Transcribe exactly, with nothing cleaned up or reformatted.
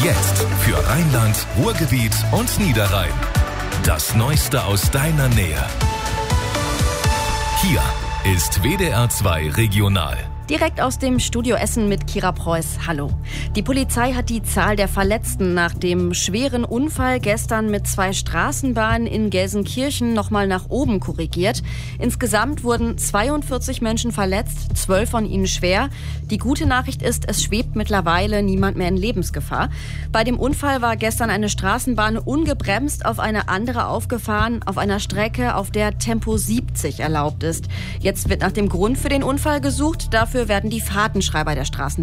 Jetzt für Rheinland, Ruhrgebiet und Niederrhein. Das Neueste aus deiner Nähe. Hier ist W D R zwei Regional. Direkt aus dem Studio Essen mit Kira Preuß. Hallo. Die Polizei hat die Zahl der Verletzten nach dem schweren Unfall gestern mit zwei Straßenbahnen in Gelsenkirchen nochmal nach oben korrigiert. Insgesamt wurden zweiundvierzig Menschen verletzt, zwölf von ihnen schwer. Die gute Nachricht ist, es schwebt mittlerweile niemand mehr in Lebensgefahr. Bei dem Unfall war gestern eine Straßenbahn ungebremst auf eine andere aufgefahren, auf einer Strecke, auf der Tempo siebzig erlaubt ist. Jetzt wird nach dem Grund für den Unfall gesucht. Dafür werden die Fahrtenschreiber der Straßenbahn